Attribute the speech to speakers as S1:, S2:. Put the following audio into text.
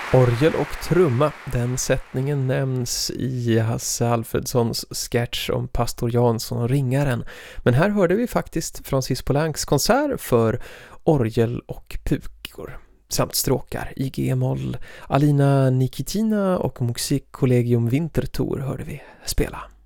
S1: Orgel och trumma, den sättningen nämns i Hasse Alfredsons sketch om pastor Jansson och ringaren. Men här hörde vi faktiskt Francis Poulencs konsert för orgel och pukor samt stråkar i G-moll. Alina Nikitina och Musikkollegium Winterthur hörde vi spela.